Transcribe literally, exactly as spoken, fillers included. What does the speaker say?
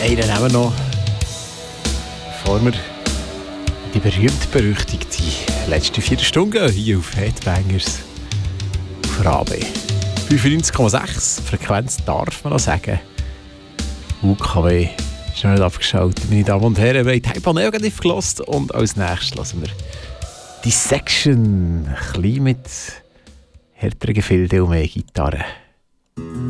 Einen nehmen wir noch, bevor wir die berühmt-berüchtigte letzte Viertelstunde gehen, hier auf Headbangers auf R A B. fünfundneunzig Komma sechs Frequenz darf man noch sagen. U K W ist noch nicht abgeschaltet, meine Damen und Herren. Wir haben Type Negative gehört und als nächstes hören wir Dissection. Ein bisschen mit härteren Gefilden und mehr Gitarre.